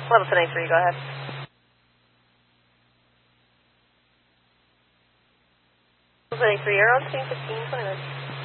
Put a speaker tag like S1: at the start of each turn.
S1: Level 73, go ahead. Level 73, you're on scene 15, 29.